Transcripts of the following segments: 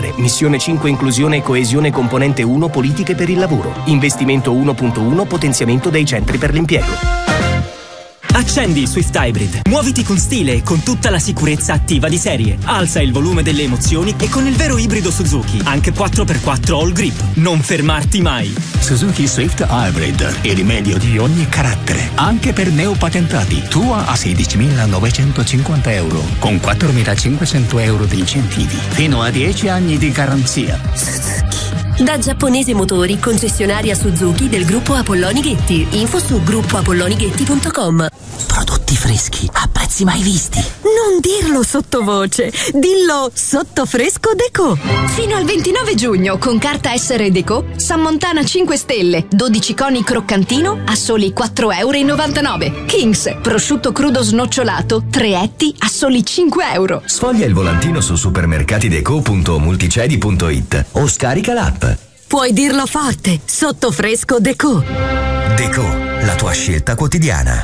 sociale. Missione 5 inclusione e coesione componente 1 politiche per il lavoro. Investimento 1.1 potenziamento dei centri per l'impiego. Accendi il Swift Hybrid. Muoviti con stile e con tutta la sicurezza attiva di serie. Alza il volume delle emozioni e con il vero ibrido Suzuki, anche 4x4 All Grip. Non fermarti mai. Suzuki Swift Hybrid, il rimedio di ogni carattere, anche per neopatentati. Tua a 16.950 euro, con 4.500 euro di incentivi, fino a 10 anni di garanzia. Da Giapponese Motori, concessionaria Suzuki del gruppo Apolloni Ghetti. Info su gruppoapollonighetti.com. Prodotti freschi a prezzi mai visti. Non dirlo sottovoce, dillo sotto Fresco Deco. Fino al 29 giugno con carta Essere Deco, San Montana 5 stelle, 12 coni croccantino a soli 4,99 euro. Kings, prosciutto crudo snocciolato, 3 etti a soli 5 euro. Sfoglia il volantino su supermercatideco.multicedi.it o scarica l'app. Puoi dirlo forte, sotto Fresco Deco. Deco, la tua scelta quotidiana.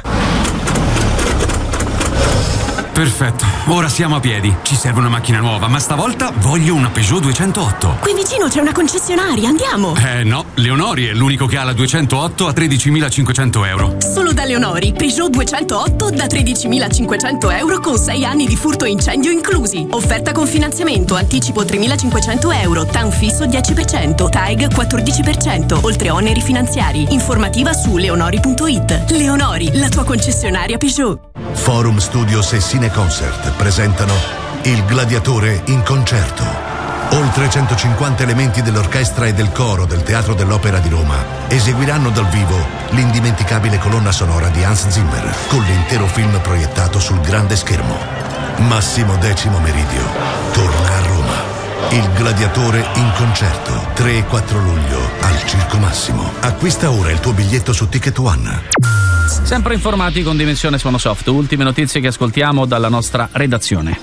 Perfetto, ora siamo a piedi. Ci serve una macchina nuova, ma stavolta voglio una Peugeot 208. Qui vicino c'è una concessionaria, andiamo! No, Leonori è l'unico che ha la 208 a 13.500 euro. Solo da Leonori, Peugeot 208 da 13.500 euro con 6 anni di furto e incendio inclusi. Offerta con finanziamento, anticipo 3.500 euro, TAN fisso 10%, TAEG 14%, oltre oneri finanziari. Informativa su leonori.it. Leonori, la tua concessionaria Peugeot. Forum Studios e Cine Concert presentano Il Gladiatore in concerto. Oltre 150 elementi dell'orchestra e del coro del Teatro dell'Opera di Roma eseguiranno dal vivo l'indimenticabile colonna sonora di Hans Zimmer con l'intero film proiettato sul grande schermo. Massimo Decimo Meridio torna a Roma. Il Gladiatore in concerto, 3 e 4 luglio al Circo Massimo. Acquista ora il tuo biglietto su Ticket One. Sempre informati con Dimensione Suonosoft. Ultime notizie che ascoltiamo dalla nostra redazione.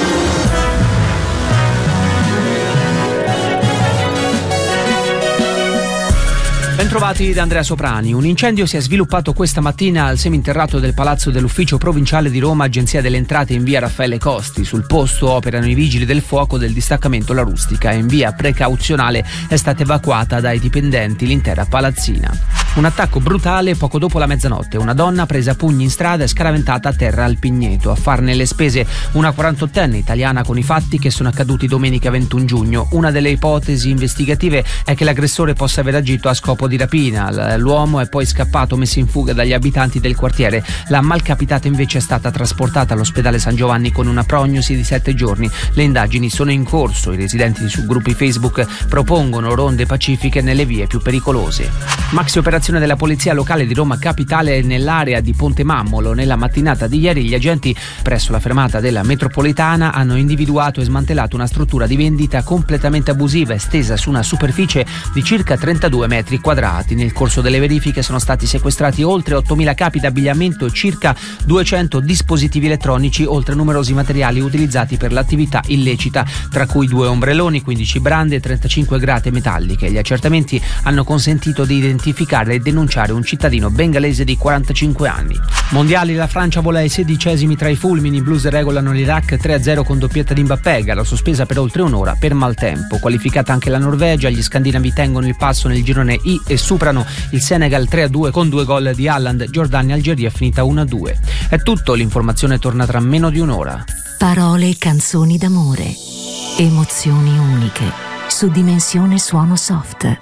Bentrovati da Andrea Soprani. Un incendio si è sviluppato questa mattina al seminterrato del Palazzo dell'Ufficio Provinciale di Roma, Agenzia delle Entrate, in via Raffaele Costi. Sul posto operano i vigili del fuoco del distaccamento La Rustica e in via precauzionale è stata evacuata dai dipendenti l'intera palazzina. Un attacco brutale poco dopo la mezzanotte. Una donna presa a pugni in strada e scaraventata a terra al Pigneto. A farne le spese una 48enne italiana con i fatti che sono accaduti domenica 21 giugno. Una delle ipotesi investigative è che l'aggressore possa aver agito a scopo di rapina. L'uomo è poi scappato, messo in fuga dagli abitanti del quartiere. La malcapitata invece è stata trasportata all'ospedale San Giovanni con una prognosi di 7 giorni. Le indagini sono in corso. I residenti su gruppi Facebook propongono ronde pacifiche nelle vie più pericolose. Maxi operazione della polizia locale di Roma Capitale nell'area di Ponte Mammolo. Nella mattinata di ieri gli agenti presso la fermata della metropolitana hanno individuato e smantellato una struttura di vendita completamente abusiva estesa su una superficie di circa 32 metri quadrati. Nel corso delle verifiche sono stati sequestrati oltre 8.000 capi d'abbigliamento e circa 200 dispositivi elettronici, oltre a numerosi materiali utilizzati per l'attività illecita, tra cui 2 ombrelloni, 15 brande e 35 grate metalliche. Gli accertamenti hanno consentito di identificare e denunciare un cittadino bengalese di 45 anni. Mondiali, la Francia vola ai 16esimi tra i fulmini. I blues regolano l'Iraq 3-0 con doppietta di Mbappé, gara sospesa per oltre un'ora per maltempo. Qualificata anche la Norvegia, gli scandinavi tengono il passo nel girone I e superano il Senegal 3-2 con 2 gol di Haaland. Giordania Algeria finita 1-2. È tutto, l'informazione torna tra meno di un'ora. Parole e canzoni d'amore, emozioni uniche su Dimensione Suonosoft.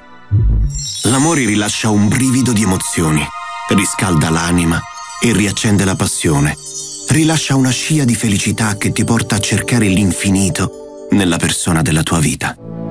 L'amore rilascia un brivido di emozioni, riscalda l'anima e riaccende la passione. Rilascia una scia di felicità che ti porta a cercare l'infinito nella persona della tua vita.